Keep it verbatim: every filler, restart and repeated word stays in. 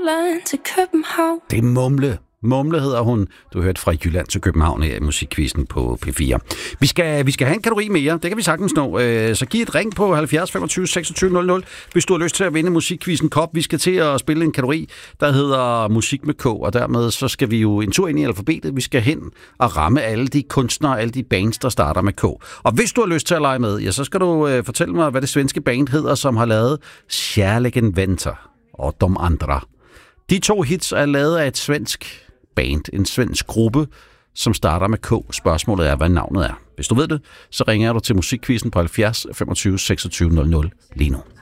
Jylland til København. Det er Mumle. Mumle hedder hun. Du har hørt fra Jylland til København i musikquizzen på P fire. Vi skal, vi skal have en kategori mere. Det kan vi sagtens nå. Så giv et ring på halvfjerds femogtyve seksogtyve nul nul, hvis du har lyst til at vinde musikquizzen Kop. Vi skal til at spille en kategori, der hedder musik med K, og dermed så skal vi jo en tur ind i alfabetet. Vi skal hen og ramme alle de kunstnere, alle de bands, der starter med K. Og hvis du har lyst til at lege med, ja, så skal du øh, fortælle mig, hvad det svenske band hedder, som har lavet Kärleken väntar og De andra. De to hits er lavet af et svensk band, en svensk gruppe, som starter med K. Spørgsmålet er, hvad navnet er. Hvis du ved det, så ringer du til musikquizzen på halvfjerds femogtyve seksogtyve nul nul lige nu.